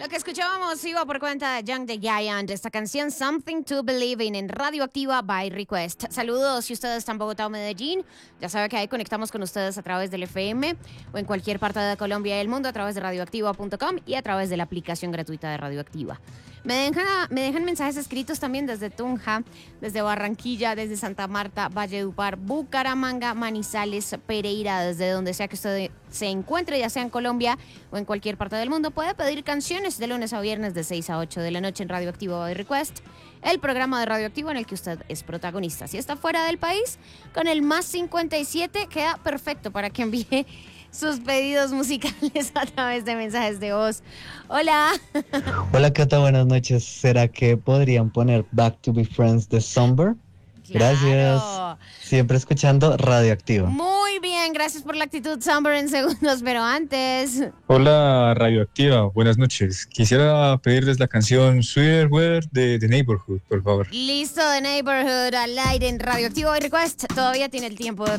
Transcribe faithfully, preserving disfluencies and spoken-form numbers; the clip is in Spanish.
Lo que escuchábamos iba por cuenta de Young the Giant, esta canción Something to Believe in en Radioactiva by Request. Saludos si ustedes están en Bogotá o Medellín. Ya sabe que ahí conectamos con ustedes a través del F M o en cualquier parte de Colombia y el mundo a través de radioactiva punto com y a través de la aplicación gratuita de Radioactiva. Me dejan, me dejan mensajes escritos también desde Tunja, desde Barranquilla, desde Santa Marta, Valledupar, Bucaramanga, Manizales, Pereira, desde donde sea que usted se encuentre, ya sea en Colombia o en cualquier parte del mundo. Puede pedir canciones de lunes a viernes de seis a ocho de la noche en Radioactivo by Request, el programa de Radioactivo en el que usted es protagonista. Si está fuera del país, con el más cincuenta y siete queda perfecto para que envíe sus pedidos musicales a través de mensajes de voz. Hola. Hola Cata, buenas noches. ¿Será que podrían poner Back to Be Friends de Somber? Claro. Gracias. Siempre escuchando Radioactiva. Muy bien, gracias por la actitud, Somber, en segundos, pero antes. Hola Radioactiva, buenas noches. Quisiera pedirles la canción Sweeter Weather de The Neighborhood, por favor. Listo, The Neighborhood al aire en Radioactivo by Request. Todavía tiene el tiempo de